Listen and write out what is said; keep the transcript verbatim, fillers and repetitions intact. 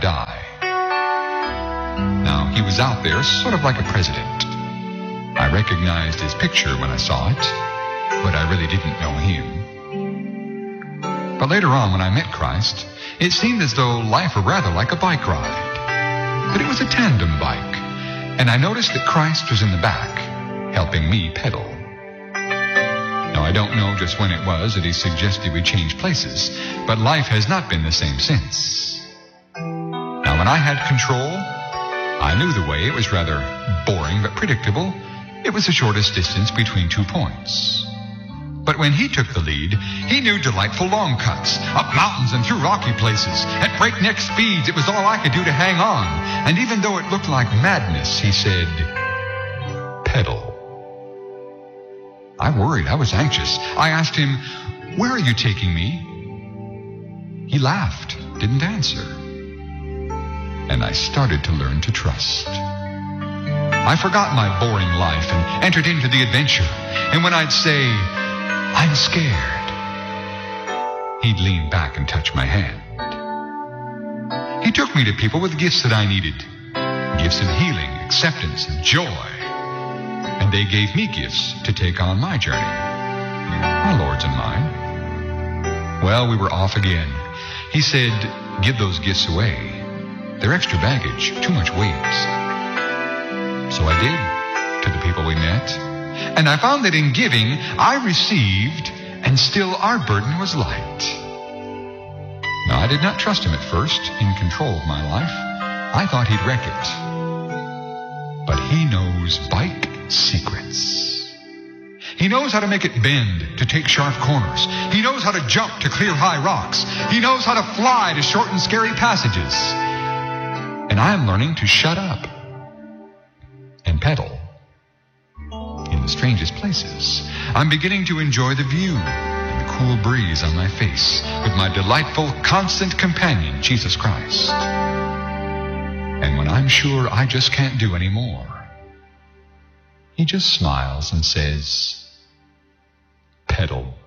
die. Now, he was out there sort of like a president. I recognized his picture when I saw it, but I really didn't know him. But later on, when I met Christ, it seemed as though life were rather like a bike ride. But it was a tandem bike, and I noticed that Christ was in the back, helping me pedal. Now, I don't know just when it was that he suggested we change places, but life has not been the same since. Now, when I had control, I knew the way. It was rather boring but predictable. It was the shortest distance between two points. But when he took the lead, he knew delightful long cuts, up mountains and through rocky places. At breakneck speeds, it was all I could do to hang on. And even though it looked like madness, he said, pedal. I worried. I was anxious. I asked him, where are you taking me? He laughed, didn't answer. And I started to learn to trust. I forgot my boring life and entered into the adventure. And when I'd say, I'm scared, he'd lean back and touch my hand. He took me to people with gifts that I needed. Gifts of healing, acceptance, and joy. And they gave me gifts to take on my journey. My Lord's and mine. Well, we were off again. He said, give those gifts away. They're extra baggage, too much weight. So I did, to the people we met. And I found that in giving, I received, and still our burden was light. Now, I did not trust him at first, in control of my life. I thought he'd wreck it. But he knows bike secrets. He knows how to make it bend, to take sharp corners. He knows how to jump to clear high rocks. He knows how to fly to shorten scary passages. And I'm learning to shut up and pedal. In the strangest places, I'm beginning to enjoy the view and the cool breeze on my face with my delightful, constant companion, Jesus Christ. And when I'm sure I just can't do any more, he just smiles and says, pedal.